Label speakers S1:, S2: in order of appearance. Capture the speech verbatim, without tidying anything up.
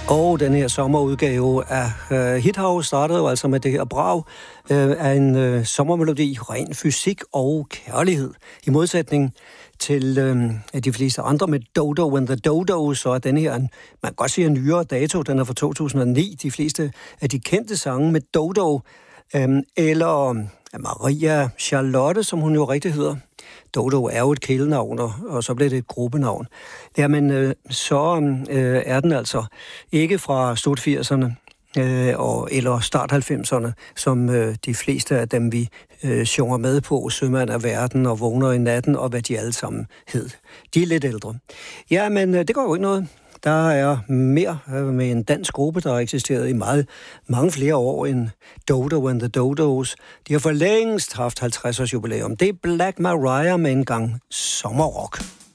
S1: Og den her sommerudgave af uh, Hit House startede jo altså med det her brag uh, af en uh, sommermelodi, ren fysik og kærlighed. I modsætning til uh, de fleste andre med Dodo and the Dodo, så er den her, man kan godt sige en nyere dato, den er fra to tusind og ni. De fleste af de kendte sange med Dodo, um, eller uh, Maria Charlotte, som hun jo rigtig hedder. Dodo er jo et kælenavn, og så bliver det et gruppenavn. Jamen, øh, så øh, er den altså ikke fra slut firserne øh, og, eller start halvfemserne, som øh, de fleste af dem, vi øh, sjunger med på, Sømand af verden og Vågner i natten, og hvad de alle sammen hed. De er lidt ældre. Ja, men øh, det går jo ikke noget. Der er mere med en dansk gruppe, der har eksisteret i meget, mange flere år end Dodo and the Dodos. De har for længst haft halvtreds års jubilæum. Det er Black Maria med en gang sommerrock.